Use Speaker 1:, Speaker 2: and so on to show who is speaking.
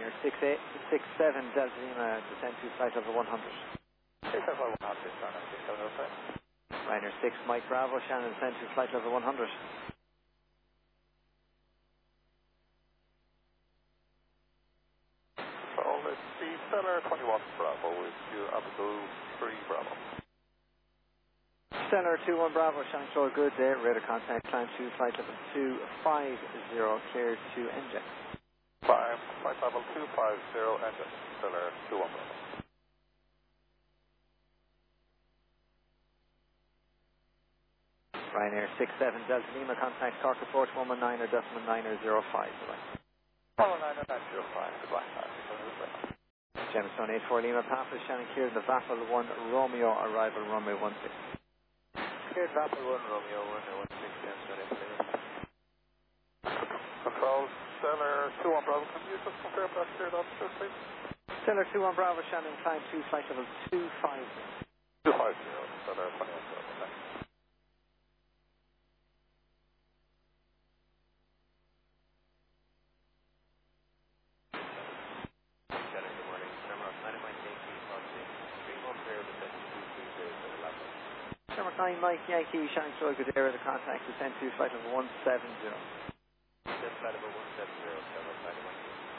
Speaker 1: Ryanair 667 Delta Lima, descend to flight level 100.
Speaker 2: 671, 607,
Speaker 1: Ryanair 6 Mike Bravo, Shannon, descend to flight level 100.
Speaker 2: So let's see, Stellar 21 Bravo with you, Abigail 3 Bravo.
Speaker 1: Stellar 21 Bravo, Shannon, all good there. Radar contact, climb to flight level 250, clear to engine.
Speaker 2: Flight level 250, engine, Stellar 21 Bravo.
Speaker 1: Ryanair 67 Delta Lima, contact Cork Report 119 or decimal 9005. Goodbye.
Speaker 2: 119 goodbye.
Speaker 1: Gemstone 84 Lima, Papa, Shannon, cleared the Vaffle 1 Romeo, arrival runway 16.
Speaker 2: Cleared Vaffle 1 Romeo, runway 16, Gemstone 84 Lima. Control, Stellar 21 Bravo, can you just confirm that's cleared off the please?
Speaker 1: Stellar 21 Bravo, Shannon, climb to flight level 250.
Speaker 2: 250, Stellar 21 Bravo, thanks.
Speaker 1: Shamrock 9 Mike Yankee, Shannon, all good there. The contact, descend to flight level 170.
Speaker 2: Flight level 170, Shamrock 9 Mike.